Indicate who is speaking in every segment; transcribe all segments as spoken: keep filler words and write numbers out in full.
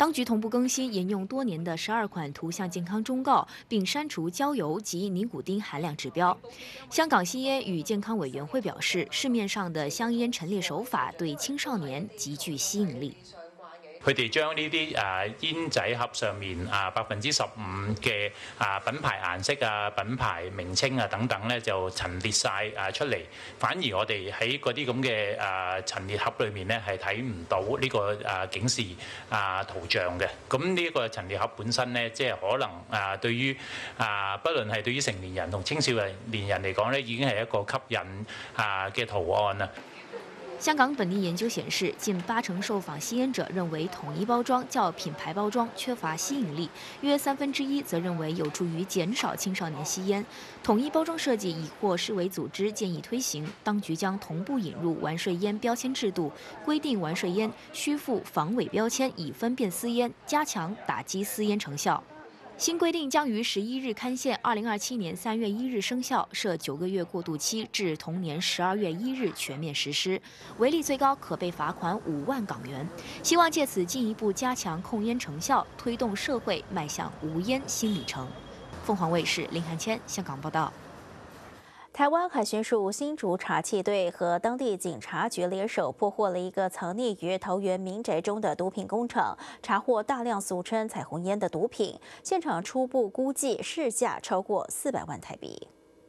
Speaker 1: 当局同步更新沿用多年的十二款图像健康忠告，并删除焦油及尼古丁含量指标。香港吸烟与健康委员会表示，市面上的香烟陈列手法对青少年极具吸引力。
Speaker 2: 佢哋將呢啲誒煙仔盒上面啊百分之十五嘅啊品牌顏色啊、品牌名稱啊等等咧，就陳列晒誒出嚟。反而我哋喺嗰啲咁嘅誒陳列盒裏面咧，係睇唔到呢個誒警示啊圖像嘅。咁呢一個陳列盒本身咧，即係可能誒對於啊，不論係對於成年人同青少年人嚟講咧，已經係一個吸引啊嘅圖案啦。
Speaker 1: 香港本地研究显示，近八成受访吸烟者认为统一包装较品牌包装缺乏吸引力，约三分之一则认为有助于减少青少年吸烟。统一包装设计已获世卫组织建议推行，当局将同步引入完税烟标签制度，规定完税烟需附防伪标签，以分辨私烟，加强打击私烟成效。 新规定将于十一日刊宪，二零二七年三月一日生效，设九个月过渡期，至同年十二月一日全面实施，违例最高可被罚款五万港元。希望借此进一步加强控烟成效，推动社会迈向无烟新里程。凤凰卫视林涵谦香港报道。
Speaker 3: 台湾海巡署新竹查缉队和当地警察局联手破获了一个藏匿于桃园民宅中的毒品工厂，查获大量俗称彩虹烟的毒品，现场初步估计市价超过四百万台币。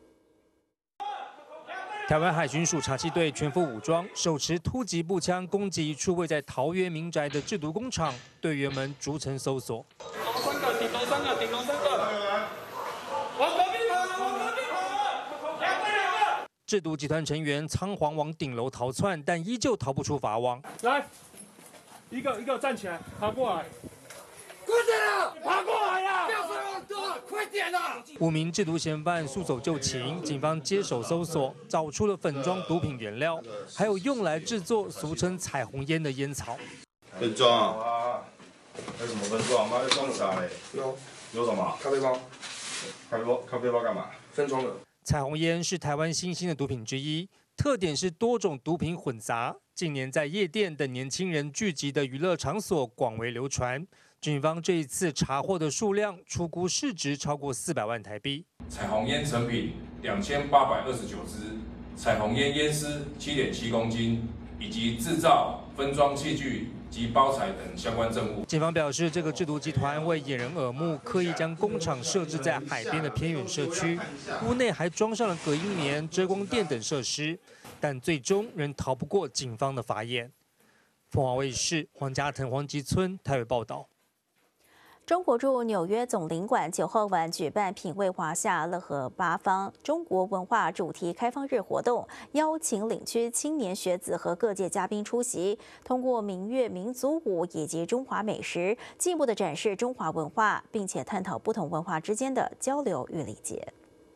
Speaker 4: 台湾海巡署查缉队全副武装，手持突击步枪攻击一处位在桃园民宅的制毒工厂，队员们逐层搜索。
Speaker 5: 三个，顶楼三个，顶楼三个，往隔壁跑，往隔壁跑，两个两个。
Speaker 4: 制毒集团成员仓皇往顶楼逃窜，但依旧逃不出法网。
Speaker 5: 来，一个一个站起来，爬过来。 快点啊！爬过来呀！不要说那么多，快点啊！
Speaker 4: 五名制毒嫌犯束手就擒，警方接手搜索，找出了粉装毒品原料，还有用来制作俗称彩虹烟的烟草。
Speaker 6: 分装啊？有什么分装？妈，要装啥嘞？有有什么？咖啡包。咖啡包，咖啡包干嘛？分装的。
Speaker 4: 彩虹烟是台湾新兴的毒品之一，特点是多种毒品混杂，近年在夜店等年轻人聚集的娱乐场所广为流传。 警方这一次查获的数量，初估市值超过四百万台币。
Speaker 7: 彩虹烟成品两千八百二十九支，彩虹烟烟丝七点七公斤，以及制造、分装器具及包材等相关证物。
Speaker 4: 警方表示，这个制毒集团为掩人耳目，刻意将工厂设置在海边的偏远社区，屋内还装上了隔音棉、遮光垫等设施，但最终仍逃不过警方的法眼。凤凰卫视黄家腾、黄吉村台北报道。
Speaker 3: 中国驻纽约总领馆九号晚举办品味华夏乐和八方中国文化主题开放日活动，邀请领区青年学子和各界嘉宾出席，通过民乐、民族舞以及中华美食，进一步的展示中华文化，并且探讨不同文化之间的交流与理解。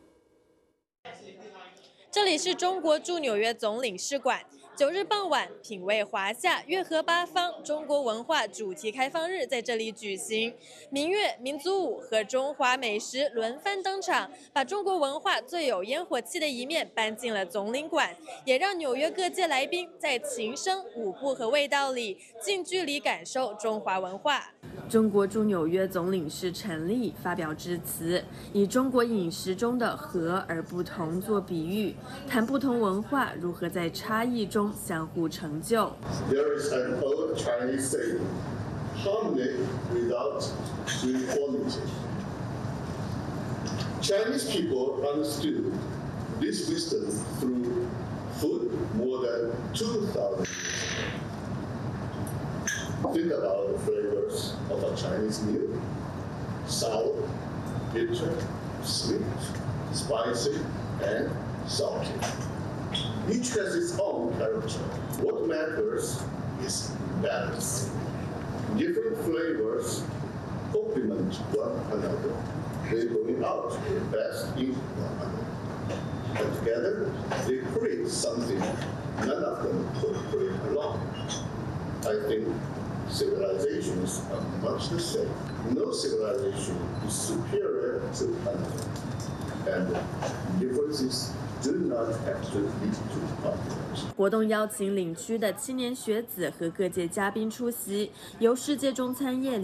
Speaker 8: 这里是中国驻纽约总领事馆。 九日傍晚，品味华夏乐和八方中国文化主题开放日在这里举行，民乐、民族舞和中华美食轮番登场，把中国文化最有烟火气的一面搬进了总领馆，也让纽约各界来宾在琴声、舞步和味道里近距离感受中华文化。中国驻纽约总领事陈立发表致辞，以中国饮食中的和而不同做比喻，谈不同文化如何在差异中 相互成就。
Speaker 9: There is an old Chinese saying, "Harmony without uniformity." Chinese people understood this wisdom through food more than two thousand years ago. Think about the flavors of a Chinese meal: sour, bitter, sweet, spicy, and salty. Each has its own character. What matters is balance. Different flavors complement one another. They bring out the best in one another. And together, they create something none of them could create alone. I think civilizations are much the same. No civilization is superior to another. And differences do not have to lead to arguments.
Speaker 8: 活动邀请领区的青年学子和各界嘉宾出席，由世界中餐业